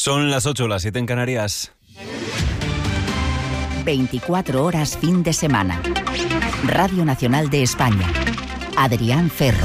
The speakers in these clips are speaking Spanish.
Son las 8, las 7 en Canarias. 24 horas fin de semana. Radio Nacional de España. Adrián Ferro.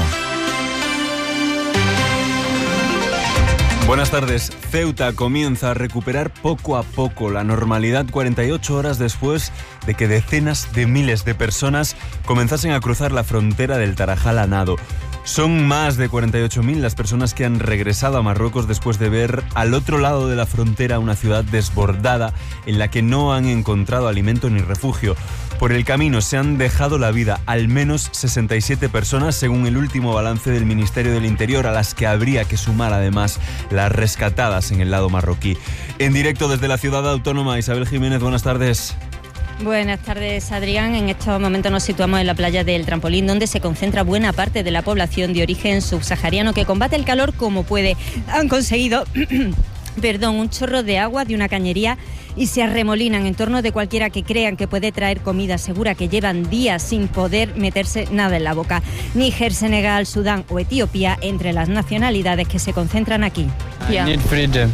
Buenas tardes. Ceuta comienza a recuperar poco a poco la normalidad 48 horas después de que decenas de miles de personas comenzasen a cruzar la frontera del Tarajal a nado. Son más de 48.000 las personas que han regresado a Marruecos después de ver al otro lado de la frontera una ciudad desbordada en la que no han encontrado alimento ni refugio. Por el camino se han dejado la vida al menos 67 personas, según el último balance del Ministerio del Interior, a las que habría que sumar además las rescatadas en el lado marroquí. En directo desde la ciudad autónoma, Isabel Jiménez, buenas tardes. Buenas tardes, Adrián. En estos momentos nos situamos en la playa del Trampolín, donde se concentra buena parte de la población de origen subsahariano que combate el calor como puede. Han conseguido un chorro de agua de una cañería y se arremolinan en torno de cualquiera que crean que puede traer comida segura, que llevan días sin poder meterse nada en la boca. Níger, Senegal, Sudán o Etiopía, entre las nacionalidades que se concentran aquí. I need freedom.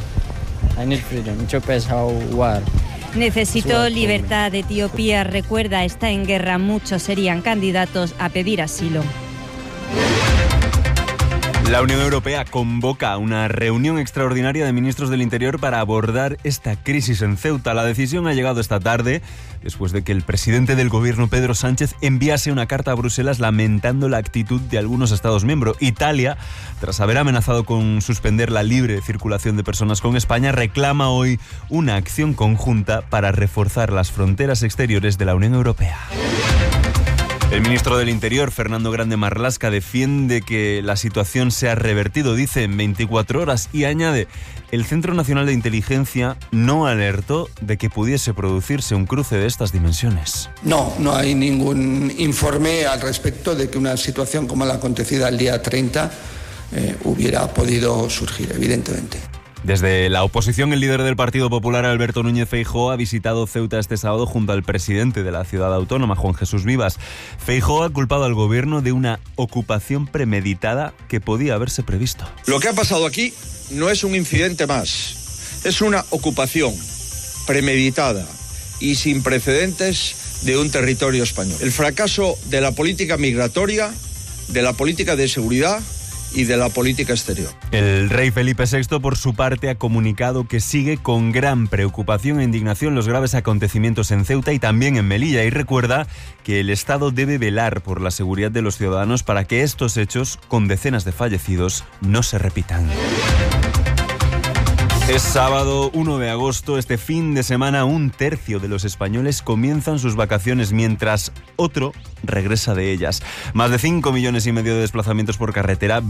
Necesito libertad. Etiopía, recuerda, está en guerra. Muchos serían candidatos a pedir asilo. La Unión Europea convoca una reunión extraordinaria de ministros del Interior para abordar esta crisis en Ceuta. La decisión ha llegado esta tarde, después de que el presidente del gobierno, Pedro Sánchez, enviase una carta a Bruselas lamentando la actitud de algunos Estados miembros. Italia, tras haber amenazado con suspender la libre circulación de personas con España, reclama hoy una acción conjunta para reforzar las fronteras exteriores de la Unión Europea. El ministro del Interior, Fernando Grande Marlaska, defiende que la situación se ha revertido, dice, en 24 horas y añade: el Centro Nacional de Inteligencia no alertó de que pudiese producirse un cruce de estas dimensiones. No hay ningún informe al respecto de que una situación como la acontecida el día 30 hubiera podido surgir, evidentemente. Desde la oposición, el líder del Partido Popular, Alberto Núñez Feijóo, ha visitado Ceuta este sábado junto al presidente de la ciudad autónoma, Juan Jesús Vivas. Feijóo ha culpado al gobierno de una ocupación premeditada que podía haberse previsto. Lo que ha pasado aquí no es un incidente más, es una ocupación premeditada y sin precedentes de un territorio español. El fracaso de la política migratoria, de la política de seguridad y de la política exterior. El rey Felipe VI, por su parte, ha comunicado que sigue con gran preocupación e indignación los graves acontecimientos en Ceuta y también en Melilla, y recuerda que el Estado debe velar por la seguridad de los ciudadanos para que estos hechos, con decenas de fallecidos, no se repitan. Es sábado 1 de agosto. Este fin de semana, un tercio de los españoles comienzan sus vacaciones, mientras otro regresa de ellas. Más de 5,5 millones de desplazamientos por carretera,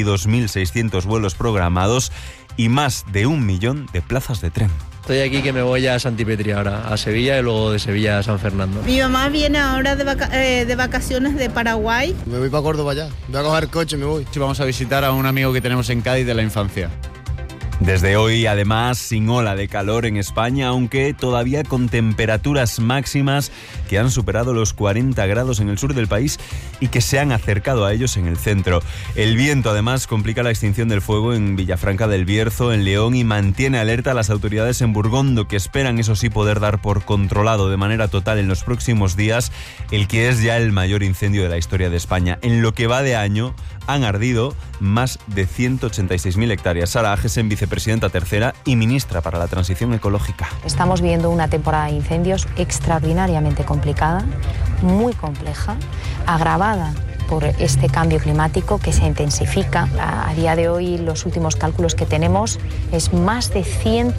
22.600 vuelos programados y más de 1 millón de plazas de tren. Estoy aquí que me voy a Santipetri ahora, a Sevilla, y luego de Sevilla a San Fernando. Mi mamá viene ahora de vacaciones de Paraguay. Me voy para Córdoba ya, voy a coger coche y me voy. Sí, vamos a visitar a un amigo que tenemos en Cádiz de la infancia. Desde hoy, además, sin ola de calor en España, aunque todavía con temperaturas máximas que han superado los 40 grados en el sur del país y que se han acercado a ellos en el centro. El viento, además, complica la extinción del fuego en Villafranca del Bierzo, en León, y mantiene alerta a las autoridades en Burgondo, que esperan, eso sí, poder dar por controlado de manera total en los próximos días el que es ya el mayor incendio de la historia de España. En lo que va de año, han ardido más de 186.000 hectáreas. Sara Agesen, vicepresidenta tercera y ministra para la transición ecológica. Estamos viviendo una temporada de incendios extraordinariamente complicada, muy compleja, agravada por este cambio climático que se intensifica. A día de hoy, los últimos cálculos que tenemos es más de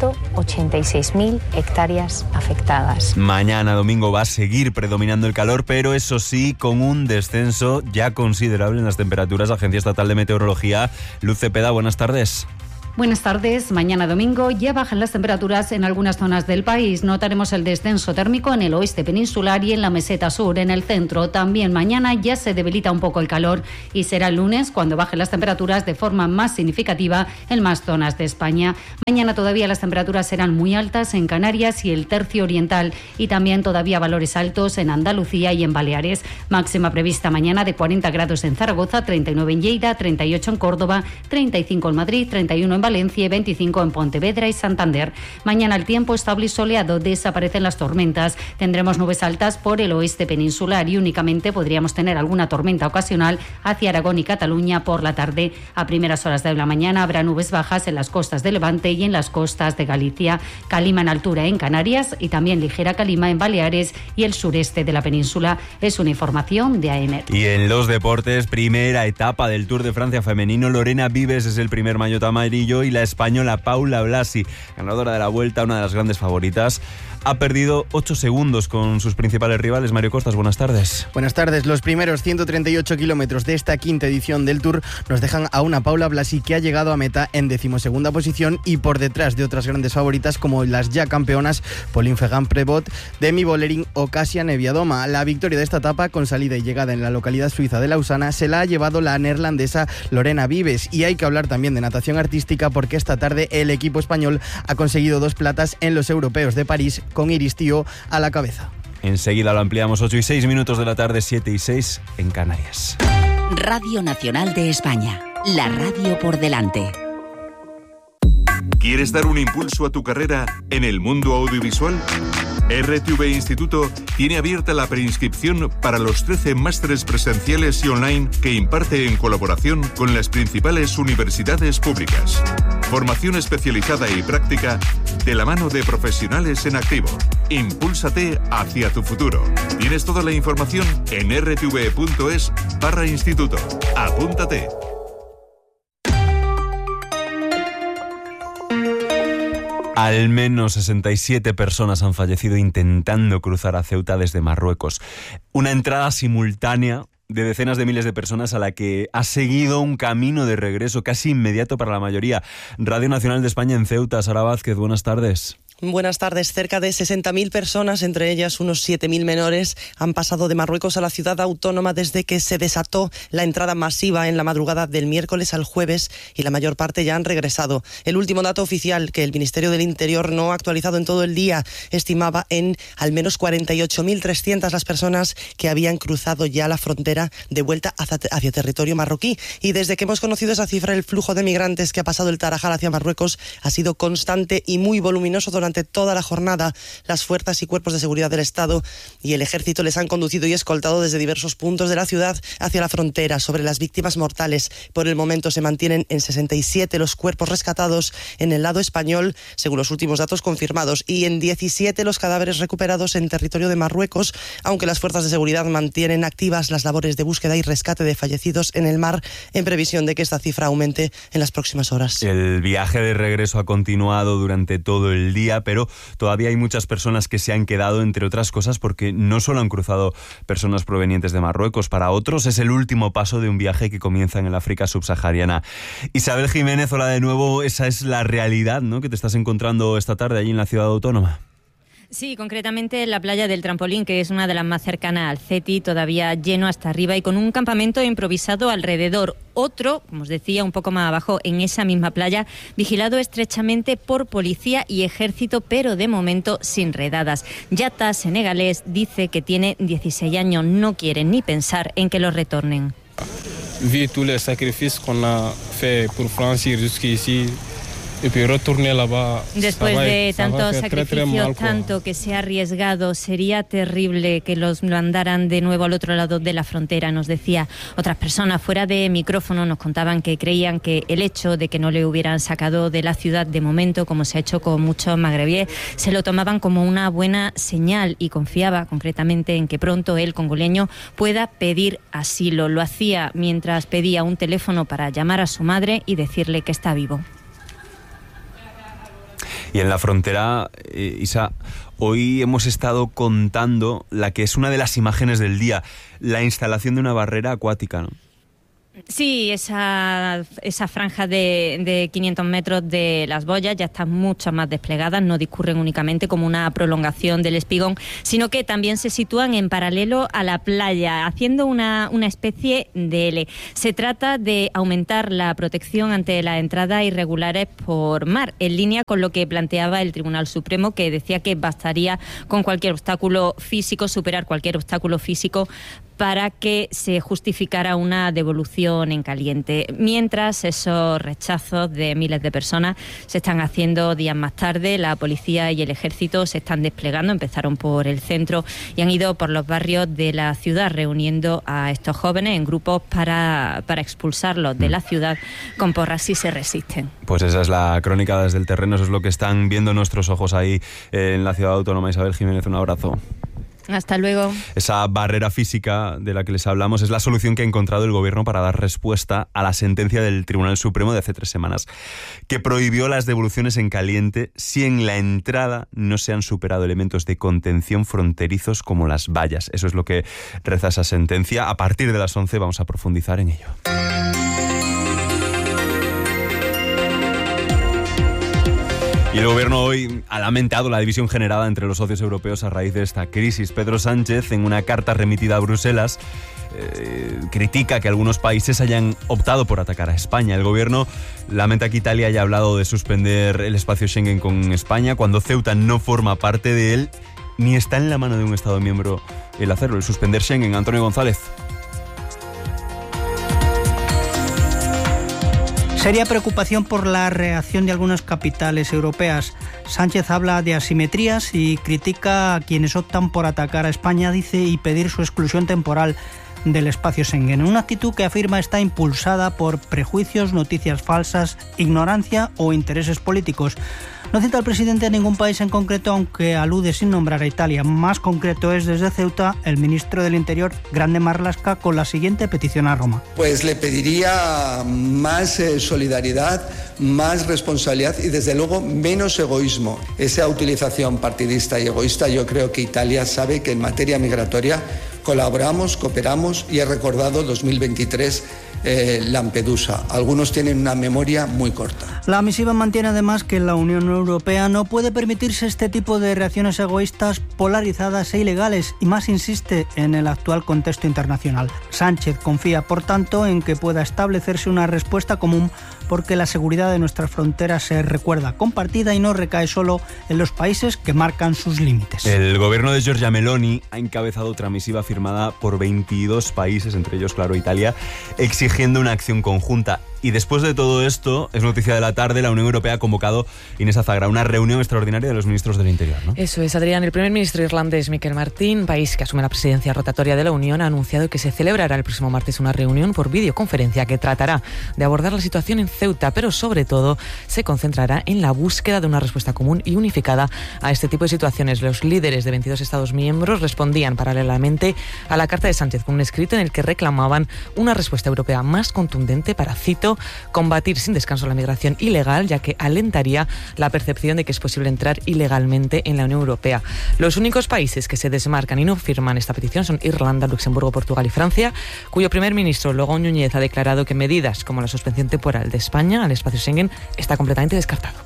186.000 hectáreas afectadas. Mañana domingo va a seguir predominando el calor, pero eso sí, con un descenso ya considerable en las temperaturas. Agencia Estatal de Meteorología, Luz Cepeda, buenas tardes. Buenas tardes. Mañana domingo ya bajan las temperaturas en algunas zonas del país. Notaremos el descenso térmico en el oeste peninsular y en la meseta sur. En el centro también mañana ya se debilita un poco el calor y será el lunes cuando bajen las temperaturas de forma más significativa en más zonas de España. Mañana todavía las temperaturas serán muy altas en Canarias y el tercio oriental, y también todavía valores altos en Andalucía y en Baleares. Máxima prevista mañana de 40 grados en Zaragoza, 39 en Lleida, 38 en Córdoba, 35 en Madrid, 31 en Valencia y 25 en Pontevedra y Santander. Mañana el tiempo estable y soleado, desaparecen las tormentas. Tendremos nubes altas por el oeste peninsular y únicamente podríamos tener alguna tormenta ocasional hacia Aragón y Cataluña por la tarde. A primeras horas de la mañana habrá nubes bajas en las costas de Levante y en las costas de Galicia. Calima en altura en Canarias y también ligera calima en Baleares y el sureste de la península. Es una información de AEMET. Y en los deportes, primera etapa del Tour de Francia femenino, Lorena Vives es el primer maillot amarillo y la española Paula Blasi, ganadora de la Vuelta, una de las grandes favoritas, ha perdido 8 segundos con sus principales rivales. Mario Costas, buenas tardes. Buenas tardes. Los primeros 138 kilómetros de esta quinta edición del Tour nos dejan a una Paula Blasi que ha llegado a meta en 12ª posición y por detrás de otras grandes favoritas como las ya campeonas Pauline Ferrand-Prévot, Demi Vollering o Kasia Niewiadoma. La victoria de esta etapa, con salida y llegada en la localidad suiza de Lausana, se la ha llevado la neerlandesa Lorena Vives. Y hay que hablar también de natación artística porque esta tarde el equipo español ha conseguido 2 platas en los europeos de París, con Iris Tío a la cabeza. Enseguida lo ampliamos. 8:06 de la tarde, 7:06 en Canarias. Radio Nacional de España, la radio por delante. ¿Quieres dar un impulso a tu carrera en el mundo audiovisual? RTV Instituto tiene abierta la preinscripción para los 13 másteres presenciales y online que imparte en colaboración con las principales universidades públicas. Formación especializada y práctica de la mano de profesionales en activo. Impúlsate hacia tu futuro. Tienes toda la información en rtv.es/instituto. Apúntate. Al menos 67 personas han fallecido intentando cruzar a Ceuta desde Marruecos. Una entrada simultánea de decenas de miles de personas a la que ha seguido un camino de regreso casi inmediato para la mayoría. Radio Nacional de España en Ceuta. Sara Vázquez, buenas tardes. Buenas tardes. Cerca de 60.000 personas, entre ellas unos 7.000 menores, han pasado de Marruecos a la ciudad autónoma desde que se desató la entrada masiva en la madrugada del miércoles al jueves y la mayor parte ya han regresado. El último dato oficial que el Ministerio del Interior no ha actualizado en todo el día estimaba en al menos 48.300 las personas que habían cruzado ya la frontera de vuelta hacia territorio marroquí. Y desde que hemos conocido esa cifra, el flujo de migrantes que ha pasado el Tarajal hacia Marruecos ha sido constante y muy voluminoso durante toda la jornada. Las fuerzas y cuerpos de seguridad del Estado y el Ejército les han conducido y escoltado desde diversos puntos de la ciudad hacia la frontera. Sobre las víctimas mortales, por el momento se mantienen en 67 los cuerpos rescatados en el lado español, según los últimos datos confirmados, y en 17 los cadáveres recuperados en territorio de Marruecos, aunque las fuerzas de seguridad mantienen activas las labores de búsqueda y rescate de fallecidos en el mar, en previsión de que esta cifra aumente en las próximas horas. El viaje de regreso ha continuado durante todo el día, pero todavía hay muchas personas que se han quedado, entre otras cosas, porque no solo han cruzado personas provenientes de Marruecos, para otros es el último paso de un viaje que comienza en el África subsahariana. Isabel Jiménez, hola de nuevo. Esa es la realidad, ¿no?, que te estás encontrando esta tarde allí en la ciudad autónoma. Sí, concretamente en la playa del Trampolín, que es una de las más cercanas al CETI, todavía lleno hasta arriba y con un campamento improvisado alrededor. Otro, como os decía, un poco más abajo, en esa misma playa, vigilado estrechamente por policía y ejército, pero de momento sin redadas. Yata, senegalés, dice que tiene 16 años, no quiere ni pensar en que lo retornen. Vi tous les sacrifices qu'on a fait pour franchir jusqu'ici. Después de tantos sacrificios, tanto que se ha arriesgado, sería terrible que los mandaran de nuevo al otro lado de la frontera, nos decía. Otras personas fuera de micrófono nos contaban que creían que el hecho de que no le hubieran sacado de la ciudad de momento, como se ha hecho con muchos magrebíes, se lo tomaban como una buena señal y confiaba concretamente en que pronto el congoleño pueda pedir asilo. Lo hacía mientras pedía un teléfono para llamar a su madre y decirle que está vivo. Y en la frontera, Isa, hoy hemos estado contando la que es una de las imágenes del día, la instalación de una barrera acuática, ¿no? Sí, esa franja de 500 metros de las boyas ya están mucho más desplegadas, no discurren únicamente como una prolongación del espigón, sino que también se sitúan en paralelo a la playa, haciendo una especie de L. Se trata de aumentar la protección ante las entradas irregulares por mar, en línea con lo que planteaba el Tribunal Supremo, que decía que bastaría con cualquier obstáculo físico, superar cualquier obstáculo físico para que se justificara una devolución en caliente. Mientras esos rechazos de miles de personas se están haciendo días más tarde, la policía y el ejército se están desplegando, empezaron por el centro y han ido por los barrios de la ciudad reuniendo a estos jóvenes en grupos para expulsarlos de la ciudad con porras si se resisten. Pues esa es la crónica desde el terreno, eso es lo que están viendo nuestros ojos ahí en la ciudad autónoma. Isabel Jiménez, un abrazo. Hasta luego. Esa barrera física de la que les hablamos es la solución que ha encontrado el gobierno para dar respuesta a la sentencia del Tribunal Supremo de hace 3 semanas, que prohibió las devoluciones en caliente si en la entrada no se han superado elementos de contención fronterizos como las vallas. Eso es lo que reza esa sentencia. A partir de las 11 vamos a profundizar en ello. Y el gobierno hoy ha lamentado la división generada entre los socios europeos a raíz de esta crisis. Pedro Sánchez, en una carta remitida a Bruselas, critica que algunos países hayan optado por atacar a España. El gobierno lamenta que Italia haya hablado de suspender el espacio Schengen con España cuando Ceuta no forma parte de él, ni está en la mano de un Estado miembro el hacerlo, el suspender Schengen. Antonio González. Seria preocupación por la reacción de algunas capitales europeas. Sánchez habla de asimetrías y critica a quienes optan por atacar a España, dice, y pedir su exclusión temporal del espacio Schengen. Una actitud que afirma está impulsada por prejuicios, noticias falsas, ignorancia o intereses políticos. No cita al presidente a ningún país en concreto, aunque alude sin nombrar a Italia. Más concreto es desde Ceuta el ministro del Interior, Grande Marlaska, con la siguiente petición a Roma. Pues le pediría más solidaridad, más responsabilidad y desde luego menos egoísmo. Esa utilización partidista y egoísta, yo creo que Italia sabe que en materia migratoria colaboramos, cooperamos y he recordado 2023 Lampedusa. Algunos tienen una memoria muy corta. La misiva mantiene además que la Unión Europea no puede permitirse este tipo de reacciones egoístas, polarizadas e ilegales, y más insiste en el actual contexto internacional. Sánchez confía, por tanto, en que pueda establecerse una respuesta común, porque la seguridad de nuestras fronteras se recuerda compartida y no recae solo en los países que marcan sus límites. El gobierno de Giorgia Meloni ha encabezado otra misiva firmada por 22 países, entre ellos, claro, Italia, exigiendo una acción conjunta. Y después de todo esto, es noticia de la tarde, la Unión Europea ha convocado, Inés Azagra, una reunión extraordinaria de los ministros del Interior, ¿no? Eso es, Adrián. El primer ministro irlandés, Michael Martin, país que asume la presidencia rotatoria de la Unión, ha anunciado que se celebrará el próximo martes una reunión por videoconferencia que tratará de abordar la situación en Ceuta, pero sobre todo se concentrará en la búsqueda de una respuesta común y unificada a este tipo de situaciones. Los líderes de 22 Estados miembros respondían paralelamente a la carta de Sánchez con un escrito en el que reclamaban una respuesta europea más contundente para, cito, combatir sin descanso la migración ilegal, ya que alentaría la percepción de que es posible entrar ilegalmente en la Unión Europea. Los únicos países que se desmarcan y no firman esta petición son Irlanda, Luxemburgo, Portugal y Francia, cuyo primer ministro, Logan Núñez, ha declarado que medidas como la suspensión temporal de España al espacio Schengen está completamente descartado.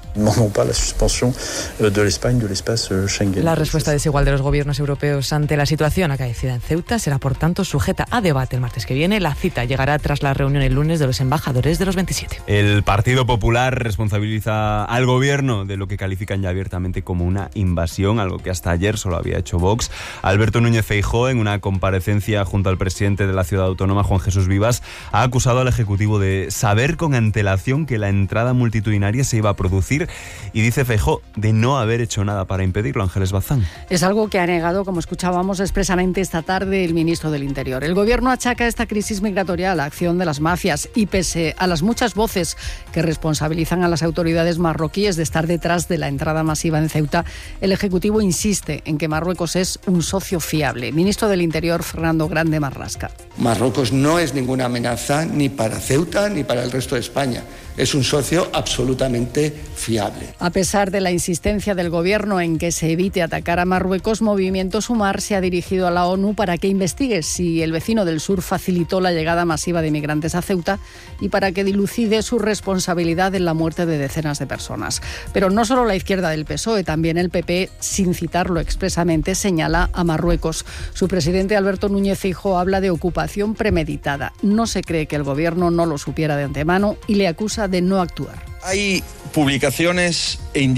La respuesta desigual de los gobiernos europeos ante la situación acaecida en Ceuta será, por tanto, sujeta a debate el martes que viene. La cita llegará tras la reunión el lunes de los embajadores de los 27. El Partido Popular responsabiliza al gobierno de lo que califican ya abiertamente como una invasión, algo que hasta ayer solo había hecho Vox. Alberto Núñez Feijóo, en una comparecencia junto al presidente de la ciudad autónoma, Juan Jesús Vivas, ha acusado al Ejecutivo de saber con antelación que la entrada multitudinaria se iba a producir y dice Feijóo de no haber hecho nada para impedirlo. Ángeles Bazán. Es algo que ha negado, como escuchábamos expresamente esta tarde, el ministro del Interior. El gobierno achaca esta crisis migratoria a la acción de las mafias y, pese a las muchas voces que responsabilizan a las autoridades marroquíes de estar detrás de la entrada masiva en Ceuta, el Ejecutivo insiste en que Marruecos es un socio fiable. Ministro del Interior, Fernando Grande Marlaska. Marruecos no es ninguna amenaza ni para Ceuta ni para el resto de España. Es un socio absolutamente fiable. A pesar de la insistencia del gobierno en que se evite atacar a Marruecos, Movimiento Sumar se ha dirigido a la ONU para que investigue si el vecino del sur facilitó la llegada masiva de migrantes a Ceuta y para que dilucide su responsabilidad en la muerte de decenas de personas. Pero no solo la izquierda del PSOE, también el PP, sin citarlo expresamente, señala a Marruecos. Su presidente, Alberto Núñez Feijóo, habla de ocupación premeditada. No se cree que el gobierno no lo supiera de antemano y le acusa de no actuar. Hay publicaciones e